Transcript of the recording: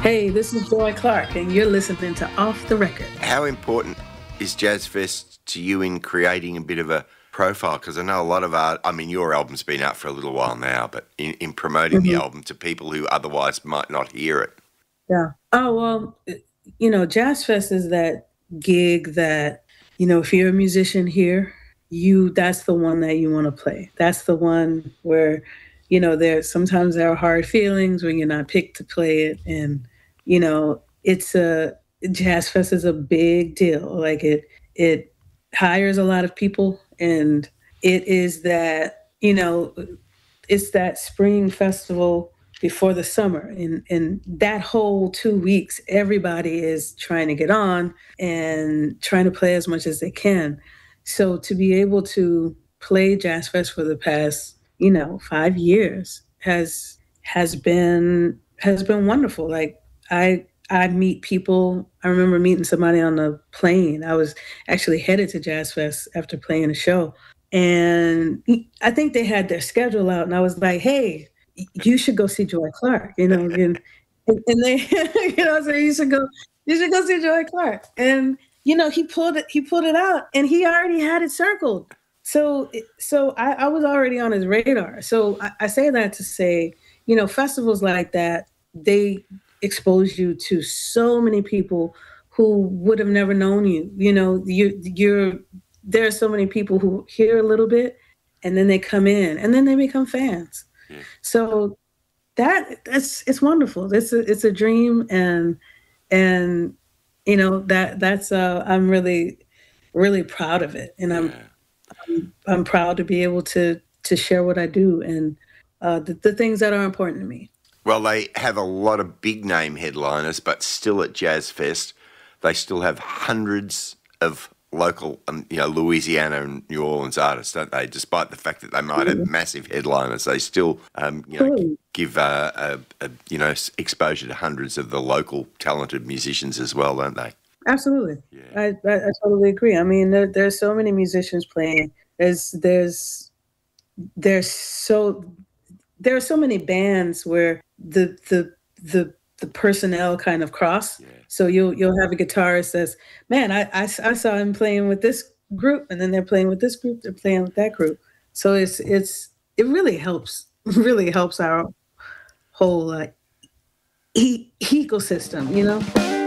Hey, this is Joy Clark, and you're listening to Off the Record. How important is Jazz Fest to you in creating a bit of a profile? Because I know a lot of art, I mean, your album's been out for a little while now, but in promoting the album to people who otherwise might not hear it. Yeah. Oh, well, Jazz Fest is that gig that, if you're a musician here, that's the one that you want to play. That's the one where, sometimes there are hard feelings when you're not picked to play it. And, it's Jazz Fest is a big deal. Like it hires a lot of people, and it is that, it's that spring festival before the summer, and that whole 2 weeks everybody is trying to get on and trying to play as much as they can. So to be able to play Jazz Fest for the past 5 years has been wonderful. Like I meet people. I remember meeting somebody on the plane. I was actually headed to Jazz Fest after playing a show, and I think they had their schedule out, and I was like, "Hey, you should go see Joy Clark," and they, so you should go see Joy Clark, and he pulled it out, and he already had it circled, so I was already on his radar. So I say that to say, festivals like that, they expose you to so many people who would have never known you. There are so many people who hear a little bit, and then they come in, and then they become fans. Yeah. So it's wonderful. It's a dream, and that's I'm really, really proud of it, and I'm proud to be able to share what I do and the things that are important to me. Well, they have a lot of big name headliners, but still at Jazz Fest, they still have hundreds of local, Louisiana and New Orleans artists, don't they? Despite the fact that they might have massive headliners, they still, give exposure to hundreds of the local talented musicians as well, don't they? Absolutely, Yeah. I totally agree. I mean, there's so many musicians playing. There's so there are so many bands where the personnel kind of cross. Yeah. So you'll have a guitarist says, "Man, I saw him playing with this group, and then they're playing with this group, they're playing with that group." So it really helps, really helps our whole ecosystem.